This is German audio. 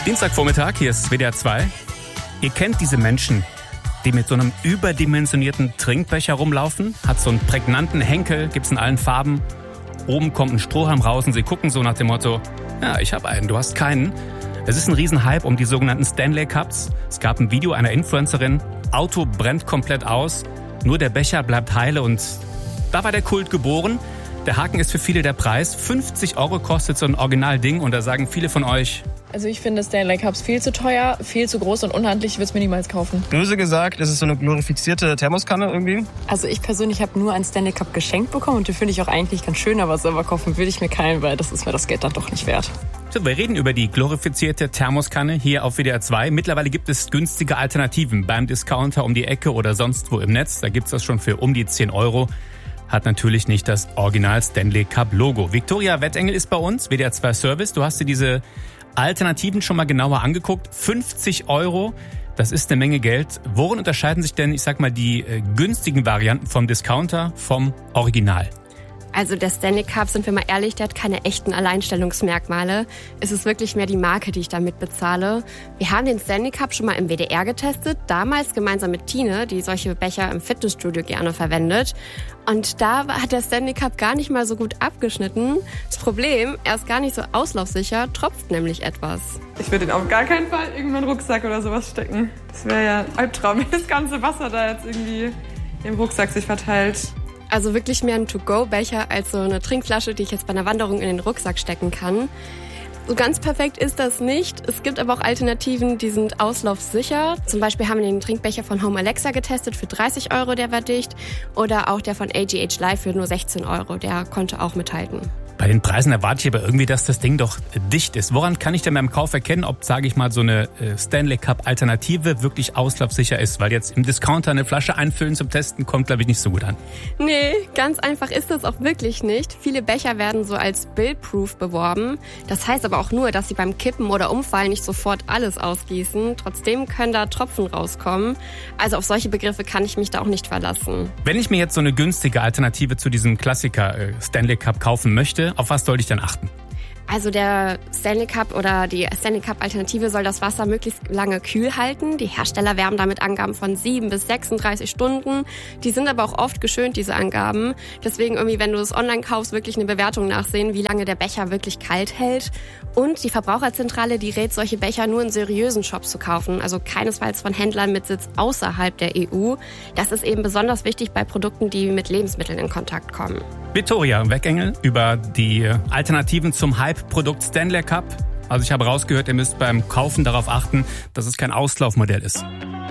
Dienstagvormittag, hier ist WDR 2. Ihr kennt diese Menschen, die mit so einem überdimensionierten Trinkbecher rumlaufen. Hat so einen prägnanten Henkel, gibt's in allen Farben. Oben kommt ein Strohhalm raus und sie gucken so nach dem Motto, ja, ich habe einen, du hast keinen. Es ist ein Riesenhype um die sogenannten Stanley Cups. Es gab ein Video einer Influencerin, Auto brennt komplett aus, nur der Becher bleibt heile und da war der Kult geboren. Der Haken ist für viele der Preis. 50 € kostet so ein Originalding und da sagen viele von euch... Also ich finde Stanley Cups viel zu teuer, viel zu groß und unhandlich, ich würde es mir niemals kaufen. Böse gesagt, ist es so eine glorifizierte Thermoskanne irgendwie? Also ich persönlich habe nur einen Stanley Cup geschenkt bekommen und den finde ich auch eigentlich ganz schön, aber selber kaufen will ich mir keinen, weil das ist mir das Geld dann doch nicht wert. So, wir reden über die glorifizierte Thermoskanne hier auf WDR 2. Mittlerweile gibt es günstige Alternativen beim Discounter um die Ecke oder sonst wo im Netz. Da gibt es das schon für um die 10 €. Hat natürlich nicht das Original Stanley Cup Logo. Viktoria Wettengel ist bei uns, WDR 2 Service. Du hast dir diese Alternativen schon mal genauer angeguckt. 50 €, das ist eine Menge Geld. Worin unterscheiden sich denn, ich sag mal, die günstigen Varianten vom Discounter vom Original? Also der Stanley Cup, sind wir mal ehrlich, der hat keine echten Alleinstellungsmerkmale. Es ist wirklich mehr die Marke, die ich damit bezahle. Wir haben den Stanley Cup schon mal im WDR getestet, damals gemeinsam mit Tine, die solche Becher im Fitnessstudio gerne verwendet. Und da hat der Stanley Cup gar nicht mal so gut abgeschnitten. Das Problem, er ist gar nicht so auslaufsicher, tropft nämlich etwas. Ich würde den auf gar keinen Fall in irgendeinen Rucksack oder sowas stecken. Das wäre ja ein Albtraum, wenn das ganze Wasser da jetzt irgendwie im Rucksack sich verteilt. Also wirklich mehr ein To-Go-Becher als so eine Trinkflasche, die ich jetzt bei einer Wanderung in den Rucksack stecken kann. So ganz perfekt ist das nicht. Es gibt aber auch Alternativen, die sind auslaufsicher. Zum Beispiel haben wir den Trinkbecher von Home Alexa getestet für 30 €, der war dicht. Oder auch der von AGH Live für nur 16 €, der konnte auch mithalten. Bei den Preisen erwarte ich aber irgendwie, dass das Ding doch dicht ist. Woran kann ich denn beim Kauf erkennen, ob, sage ich mal, so eine Stanley Cup Alternative wirklich auslaufsicher ist? Weil jetzt im Discounter eine Flasche einfüllen zum Testen kommt, glaube ich, nicht so gut an. Nee, ganz einfach ist das auch wirklich nicht. Viele Becher werden so als Spill-Proof beworben. Das heißt aber auch nur, dass sie beim Kippen oder Umfallen nicht sofort alles ausgießen. Trotzdem können da Tropfen rauskommen. Also auf solche Begriffe kann ich mich da auch nicht verlassen. Wenn ich mir jetzt so eine günstige Alternative zu diesem Klassiker Stanley Cup kaufen möchte, auf was sollte ich dann achten? Also der Stanley Cup oder die Stanley Cup Alternative soll das Wasser möglichst lange kühl halten. Die Hersteller werben damit Angaben von 7 bis 36 Stunden. Die sind aber auch oft geschönt, diese Angaben. Deswegen irgendwie, wenn du es online kaufst, wirklich eine Bewertung nachsehen, wie lange der Becher wirklich kalt hält. Und die Verbraucherzentrale, die rät, solche Becher nur in seriösen Shops zu kaufen. Also keinesfalls von Händlern mit Sitz außerhalb der EU. Das ist eben besonders wichtig bei Produkten, die mit Lebensmitteln in Kontakt kommen. Viktoria Wettengel über die Alternativen zum Hype-Produkt Stanley Cup. Also ich habe rausgehört, ihr müsst beim Kaufen darauf achten, dass es kein Auslaufmodell ist.